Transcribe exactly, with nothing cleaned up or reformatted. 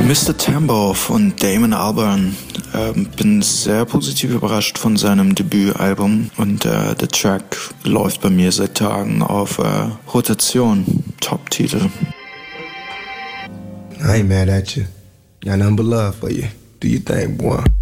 Mister Tambo von Damon Albarn. Ähm, bin sehr positiv überrascht von seinem Debütalbum und äh, der Track läuft bei mir seit Tagen auf äh, Rotation. Top-Titel. I ain't mad at you. Got nothing but love for you. Do your thing, boy.